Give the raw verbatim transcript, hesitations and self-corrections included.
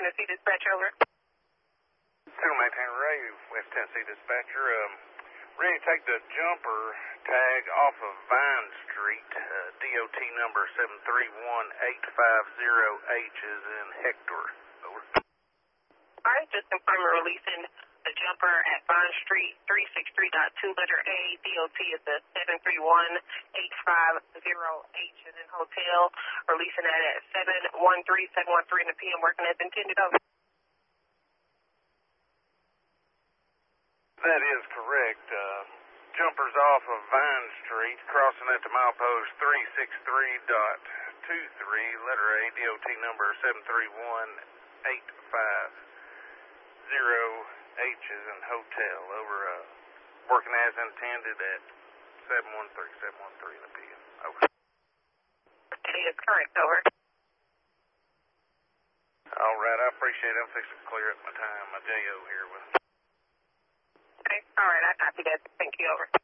Tennessee Dispatch, over. Two maintain Ray, West Tennessee Dispatcher. Um, ready to take the jumper tag off of Vine Street. Uh, D O T number seven three one eight five zero H is in Hector. Over. All right, just confirm we're releasing the jumper at Vine Street, three six three point two, letter A. D O T is the seven three one eight five zero H is in hotel. Releasing that at seven one three, seven one three in the P M, working as intended, over. That is correct. Uh, jumpers off of Vine Street, crossing at the milepost three six three point two three, letter A, D O T number seven three one eight five zero H is in hotel. Over, uh, working as intended at seven one three, seven one three in the P M. Over. It is correct, over. All right, I appreciate it. I'm fixing to clear up my time. My J O here with. Okay, all right, I copy that. Thank you, over.